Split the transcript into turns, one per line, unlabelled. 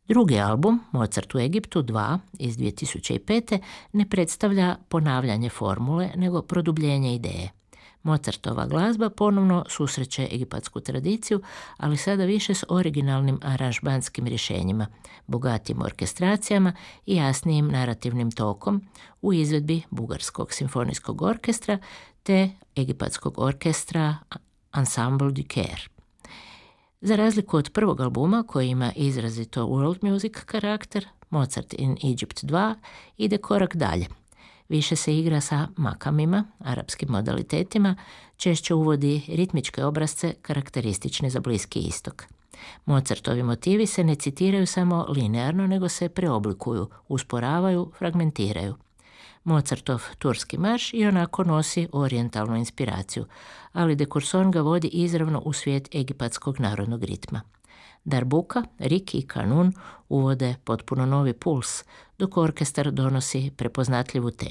Drugi album, Mozart u Egiptu 2 iz 2005. ne predstavlja ponavljanje formule, nego produbljenje ideje. Mozartova glazba ponovno susreće egipatsku tradiciju, ali sada više s originalnim aranžmanskim rješenjima, bogatim orkestracijama i jasnijim narativnim tokom u izvedbi Bugarskog simfonijskog orkestra te egipatskog orkestra Ensemble du Caire. Za razliku od prvog albuma, koji ima izrazito world music karakter, Mozart in Egypt 2 ide korak dalje. Više se igra sa makamima, arapskim modalitetima, češće uvodi ritmičke obrazce karakteristične za Bliski istok. Mozartovi motivi se ne citiraju samo linearno, nego se preoblikuju, usporavaju, fragmentiraju. Mozartov turski marš ionako nosi orijentalnu inspiraciju, ali de Courson ga vodi izravno u svijet egipatskog narodnog ritma. Darbuka, Rik i Kanun uvode potpuno novi puls, dok orkestar donosi prepoznatljivu temu.